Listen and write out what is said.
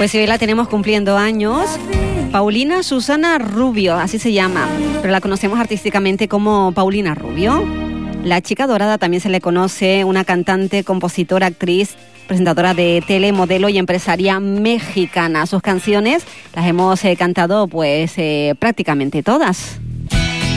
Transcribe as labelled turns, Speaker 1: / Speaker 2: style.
Speaker 1: Pues sí, hoy la tenemos cumpliendo años. Paulina Susana Rubio, así se llama, pero la conocemos artísticamente como Paulina Rubio. La chica dorada también se le conoce, una cantante, compositora, actriz, presentadora de tele, modelo y empresaria mexicana. Sus canciones las hemos cantado pues prácticamente todas.